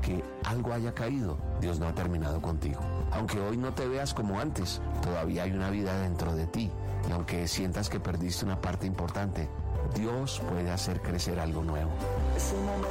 aunque algo haya caído, Dios no ha terminado contigo. Aunque hoy no te veas como antes, todavía hay una vida dentro de ti. Y aunque sientas que perdiste una parte importante, Dios puede hacer crecer algo nuevo. Es el momento